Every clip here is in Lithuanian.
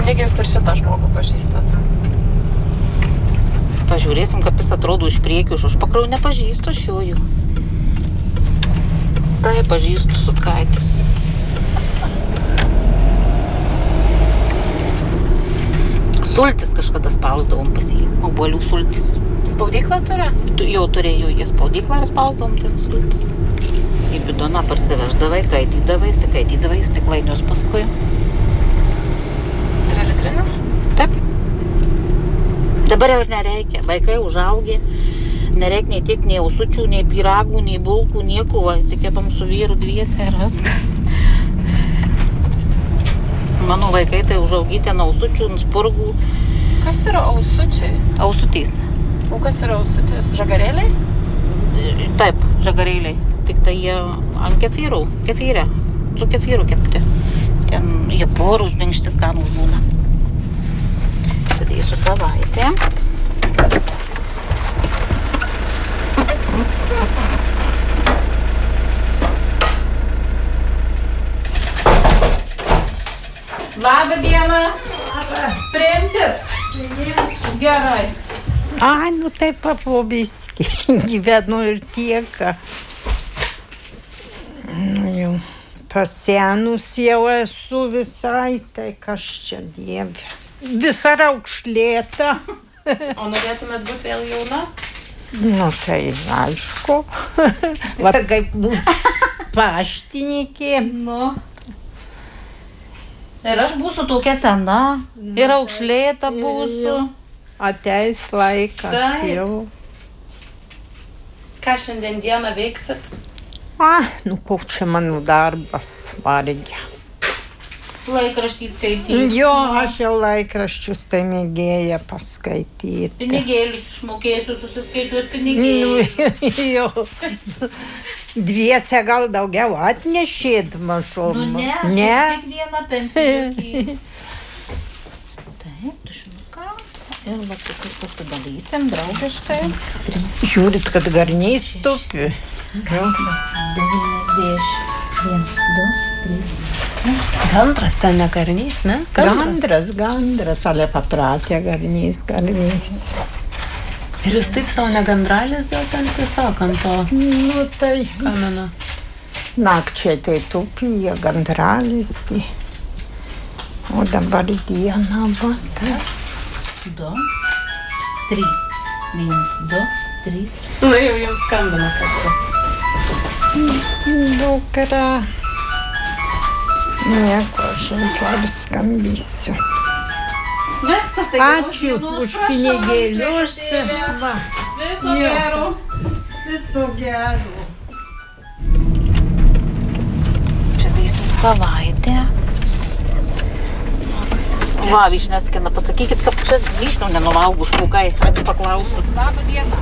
Kiek jūs ir šitą žmogų pažįstat? Pažiūrėsim, kaip jis atrodo iš priekio, iš užpakalių nepažįstu aš jo jų. Tai pažįstu Sutkaitis. Sultis kažkada spausdavom pas jį, obuolių sultis. Spaudyklą turi? Jau turėjau jie spaudyklą ir spausdavom ten sultis. Į bidoną parsiveždavai, kaitydavai stiklainius paskui. 3 litrinius? Taip. Dabar jau ir nereikia. Vaikai užaugė. Nereikia nei tiek, nei ausučių, nei pyragų, nei bulkų, nieko. Įsikepam su vyru dviese ir viskas. Mano vaikai tai užaugyti ant ausučių, ant spurgų. Kas yra ausučiai? Ausutys. O kas yra ausutės? Žagarėliai? Taip, žagarėliai. Tik tai jie ant kefyrė. Su kefyru kepti. Ten jie porus, minkšti skanūs būna. Padėsiu savaitę. Labą dieną. Priimsit? Priimsiu. Gerai. Ai, nu taip papobiski. Gyvenu ir tiek. Nu jau. Pasenus jau esu visai, tai kas čia dieve. Visa raukšlėta. O norėtumėt būti vėl jauna? Nu tai aišku. Va kaip būti paštininkė. Nu. Ir aš būsiu tokia sena. Ir aukšlėta būsiu. Ateis laikas Taip. jau. Ką šiandien dieną veiksit? Nu koks čia mano darbas vargia. Laikraštį skaitysiu. Jo, aš jau laikraščius tai mėgėja paskaityti. Pinigėlius išmokėsiu, susiskaičiuos pinigėlius. Jo. Dviese gal daugiau atnešėt mažom. Nu ne, Ne? tik vieną pensiją. Taip, tušinuką. Ir va, taip pasidalysim draugiškai. Žiūrit, kad garniai stupi. Gandras, 90, 1, 2, 3. Gandras ten ne karnys, ne? Gandras, ale papratė garnys. Ir jūs taip savo negandralis dėl ten tiesiog ant to Nu tai kamino. nakčiai tai tupija gandralis. O dabar diena, va, tai. 2, 3. 1, 2, 3. Nu jau jums skambina kažkas. Dukra. Nieko, aš dar skambysiu. Viskas tai Ačiū už pinigėlius. Va. Viso gero. Viso gero. Čia daisim savaitę. Va, vyšneskina, pasakykit, kad čia vyšnių nenuvalgų špūkai. Ati paklausiu. Labą dieną.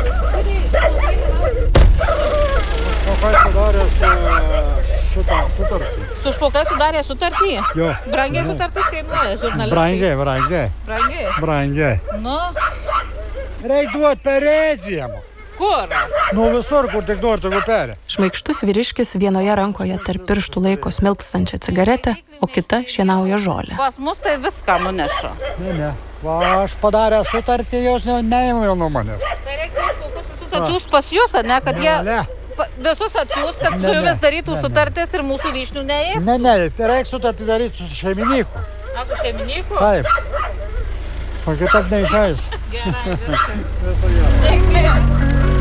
Špokai sudarė šitą sutartį. Su špūkai sudarė sutartį? Jo. Brangiai sutartis kainuoja, žurnalistai. Brangiai. Brangiai? Nu, Reik duot perėdžiamą. kur? Nu visur, kur tik nori, tegu perė. Šmaikštus vyriškis vienoje rankoje tarp pirštų laiko smilkstančią cigaretę, o kita šienauja žolę. Pas mus tai viską nuneša. Ne. Va, aš padarę sutartį, jos neėmė nuo manęs. Tai reikia visus atsiųst pas jūs, ne, kad jie visus atsiųst, kad su jumis darytų sutartis ir mūsų vyšnių neės? Ne, tai reikia sutartį daryti su šeimininku. Su šeimininku? Taip. O kitaip neišeis. Gerai, viskas. Sėkmės.